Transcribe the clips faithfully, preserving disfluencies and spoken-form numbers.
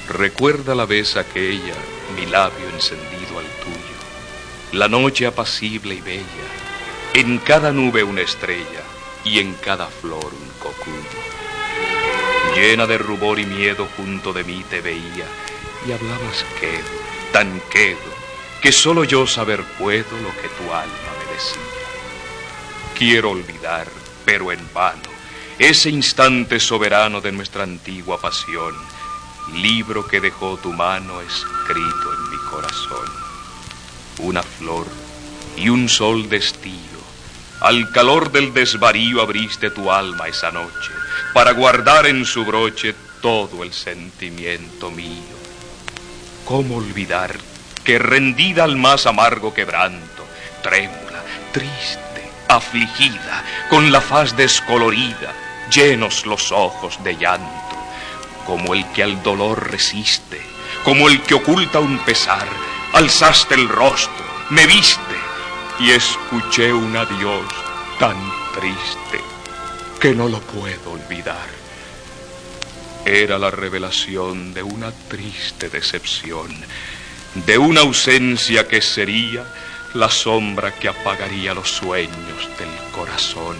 Recuerda la vez aquella, mi labio encendido al tuyo, la noche apacible y bella, en cada nube una estrella y en cada flor un cocuyo. Llena de rubor y miedo junto de mí te veía y hablabas quedo, tan quedo, que solo yo saber puedo lo que tu alma me decía. Quiero olvidar, pero en vano, ese instante soberano de nuestra antigua pasión, libro que dejó tu mano escrito en mi corazón. Una flor y un sol de estío, al calor del desvarío abriste tu alma esa noche, para guardar en su broche todo el sentimiento mío. ¿Cómo olvidar que rendida al más amargo quebranto, trémula, triste, afligida, con la faz descolorida, llenos los ojos de llanto, como el que al dolor resiste, como el que oculta un pesar, alzaste el rostro, me viste y escuché un adiós tan triste que no lo puedo olvidar. Era la revelación de una triste decepción, de una ausencia que sería la sombra que apagaría los sueños del corazón.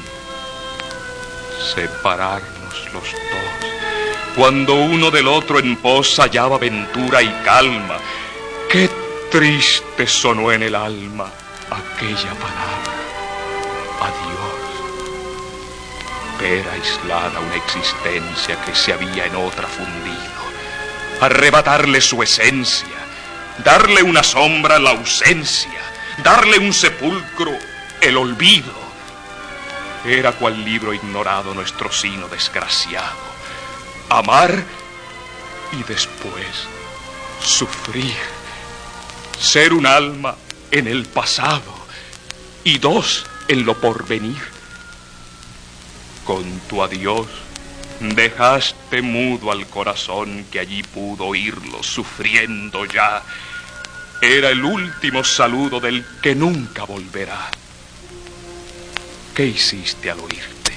Separarnos los dos, cuando uno del otro en pos hallaba ventura y calma, qué triste sonó en el alma aquella palabra, adiós. Ver aislada una existencia que se había en otra fundido, arrebatarle su esencia, darle una sombra la ausencia, darle un sepulcro el olvido. Era cual libro ignorado nuestro sino desgraciado, amar y después sufrir, ser un alma en el pasado y dos en lo porvenir. Con tu adiós dejaste mudo al corazón que allí pudo oírlo sufriendo ya. Era el último saludo del que nunca volverá. ¿Qué hiciste al oírte?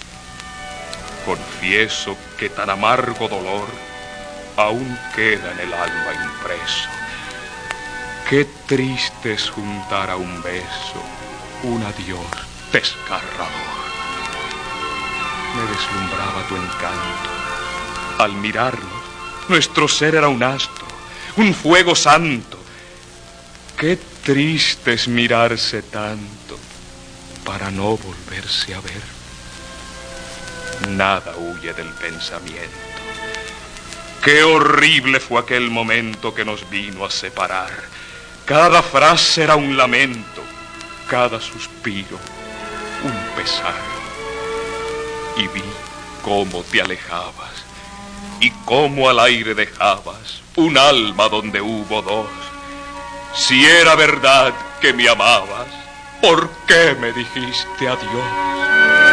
Confieso que tan amargo dolor aún queda en el alma impreso. Qué triste es juntar a un beso un adiós desgarrador. Me deslumbraba tu encanto. Al mirarnos, nuestro ser era un astro, un fuego santo. Qué triste es mirarse tanto para no volverse a ver. Nada huye del pensamiento. Qué horrible fue aquel momento que nos vino a separar. Cada frase era un lamento, cada suspiro un pesar. Y vi cómo te alejabas y cómo al aire dejabas un alma donde hubo dos. Si era verdad que me amabas, ¿por qué me dijiste adiós?